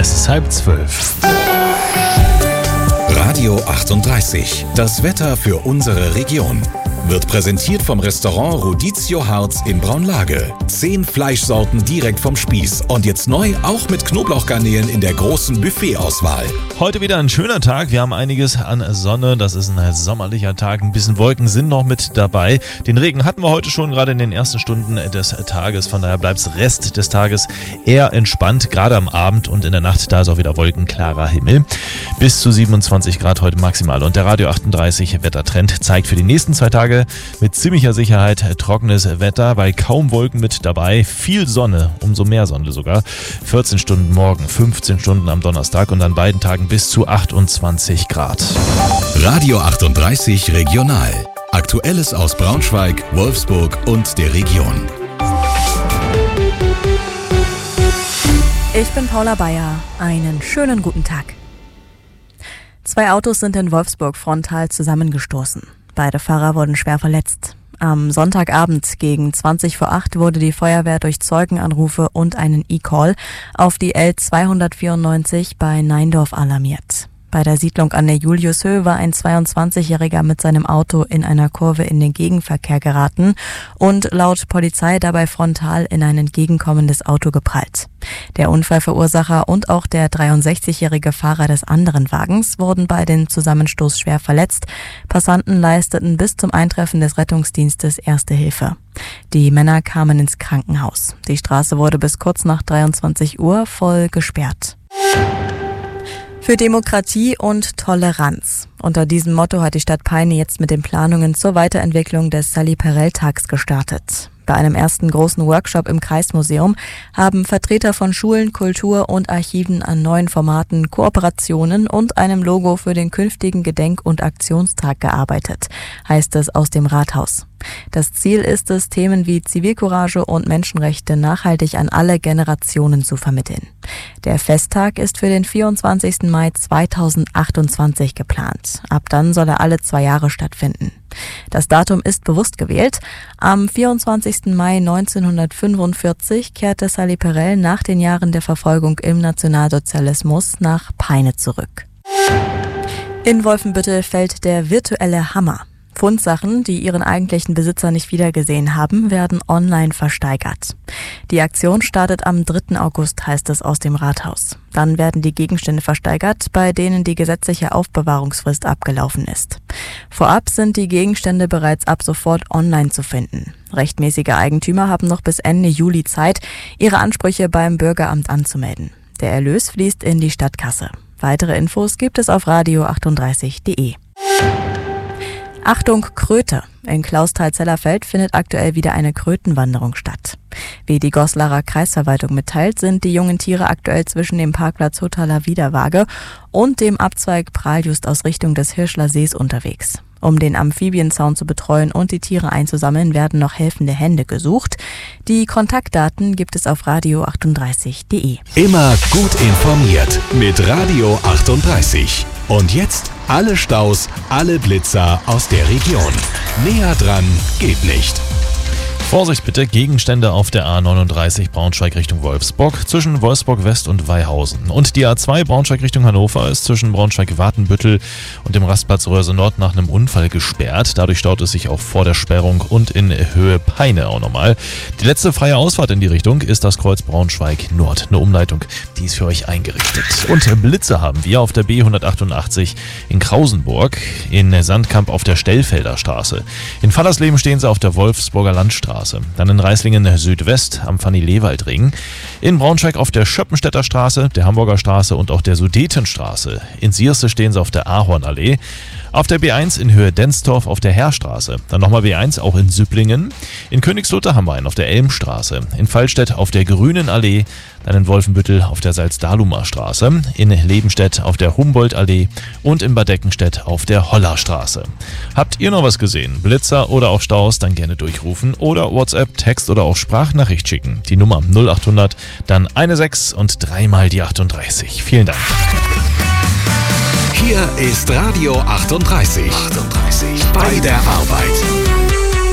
Es ist 11:30. Radio 38. Das Wetter für unsere Region. Wird präsentiert vom Restaurant Rodizio Harz in Braunlage. 10 Fleischsorten direkt vom Spieß. Und jetzt neu auch mit Knoblauchgarnelen in der großen Buffetauswahl. Heute wieder ein schöner Tag. Wir haben einiges an Sonne. Das ist ein sommerlicher Tag. Ein bisschen Wolken sind noch mit dabei. Den Regen hatten wir heute schon, gerade in den ersten Stunden des Tages. Von daher bleibt es Rest des Tages eher entspannt. Gerade am Abend und in der Nacht, da ist auch wieder wolkenklarer Himmel. Bis zu 27 Grad heute maximal. Und der Radio 38 Wettertrend zeigt für die nächsten 2 Tage mit ziemlicher Sicherheit trockenes Wetter, bei kaum Wolken mit dabei, viel Sonne, umso mehr Sonne sogar. 14 Stunden morgen, 15 Stunden am Donnerstag und an beiden Tagen bis zu 28 Grad. Radio 38 Regional. Aktuelles aus Braunschweig, Wolfsburg und der Region. Ich bin Paula Bayer. Einen schönen guten Tag. 2 Autos sind in Wolfsburg frontal zusammengestoßen. Beide Fahrer wurden schwer verletzt. Am Sonntagabend gegen 20:08 wurde die Feuerwehr durch Zeugenanrufe und einen E-Call auf die L294 bei Neindorf alarmiert. Bei der Siedlung an der Juliushöhe war ein 22-Jähriger mit seinem Auto in einer Kurve in den Gegenverkehr geraten und laut Polizei dabei frontal in ein entgegenkommendes Auto geprallt. Der Unfallverursacher und auch der 63-jährige Fahrer des anderen Wagens wurden bei dem Zusammenstoß schwer verletzt. Passanten leisteten bis zum Eintreffen des Rettungsdienstes Erste Hilfe. Die Männer kamen ins Krankenhaus. Die Straße wurde bis kurz nach 23 Uhr voll gesperrt. Für Demokratie und Toleranz. Unter diesem Motto hat die Stadt Peine jetzt mit den Planungen zur Weiterentwicklung des Sally-Perrell-Tags gestartet. Bei einem ersten großen Workshop im Kreismuseum haben Vertreter von Schulen, Kultur und Archiven an neuen Formaten, Kooperationen und einem Logo für den künftigen Gedenk- und Aktionstag gearbeitet, heißt es aus dem Rathaus. Das Ziel ist es, Themen wie Zivilcourage und Menschenrechte nachhaltig an alle Generationen zu vermitteln. Der Festtag ist für den 24. Mai 2028 geplant. Ab dann soll er alle 2 Jahre stattfinden. Das Datum ist bewusst gewählt. Am 24. Mai 1945 kehrte Sally Perrell nach den Jahren der Verfolgung im Nationalsozialismus nach Peine zurück. In Wolfenbüttel fällt der virtuelle Hammer. Fundsachen, die ihren eigentlichen Besitzer nicht wiedergesehen haben, werden online versteigert. Die Aktion startet am 3. August, heißt es aus dem Rathaus. Dann werden die Gegenstände versteigert, bei denen die gesetzliche Aufbewahrungsfrist abgelaufen ist. Vorab sind die Gegenstände bereits ab sofort online zu finden. Rechtmäßige Eigentümer haben noch bis Ende Juli Zeit, ihre Ansprüche beim Bürgeramt anzumelden. Der Erlös fließt in die Stadtkasse. Weitere Infos gibt es auf radio38.de. Achtung, Kröte! In Clausthal-Zellerfeld findet aktuell wieder eine Krötenwanderung statt. Wie die Goslarer Kreisverwaltung mitteilt, sind die jungen Tiere aktuell zwischen dem Parkplatz Huttaler Wiederwaage und dem Abzweig Praljust aus Richtung des Hirschler Sees unterwegs. Um den Amphibienzaun zu betreuen und die Tiere einzusammeln, werden noch helfende Hände gesucht. Die Kontaktdaten gibt es auf radio38.de. Immer gut informiert mit Radio 38. Und jetzt alle Staus, alle Blitzer aus der Region. Näher dran geht nicht. Vorsicht bitte, Gegenstände auf der A39 Braunschweig Richtung Wolfsburg zwischen Wolfsburg West und Weihausen. Und die A2 Braunschweig Richtung Hannover ist zwischen Braunschweig-Wartenbüttel und dem Rastplatz Röhrse Nord nach einem Unfall gesperrt. Dadurch staut es sich auch vor der Sperrung und in Höhe Peine auch nochmal. Die letzte freie Ausfahrt in die Richtung ist das Kreuz Braunschweig Nord. Eine Umleitung, die ist für euch eingerichtet. Und Blitze haben wir auf der B188 in Krausenburg, in Sandkamp auf der Stellfelder Straße. In Fallersleben stehen sie auf der Wolfsburger Landstraße. Dann in Reislingen Südwest am Fanny-Lewald-Ring. In Braunschweig auf der Schöppenstädter Straße, der Hamburger Straße und auch der Sudetenstraße. In Sierste stehen sie auf der Ahornallee. Auf der B1 in Höhe Denstorf auf der Heerstraße. Dann nochmal B1 auch in Süpplingen. In Königslutter haben wir einen auf der Elmstraße. In Fallstädt auf der Grünen Allee. Dann in Wolfenbüttel auf der Salzdalumer Straße. In Lebenstedt auf der Humboldtallee. Und in Bad Deckenstedt auf der Hollerstraße. Habt ihr noch was gesehen? Blitzer oder auch Staus? Dann gerne durchrufen oder WhatsApp, Text oder auch Sprachnachricht schicken. Die Nummer 0800, dann 16 und 3 mal die 38. Vielen Dank. Hier ist Radio 38. Bei der Arbeit.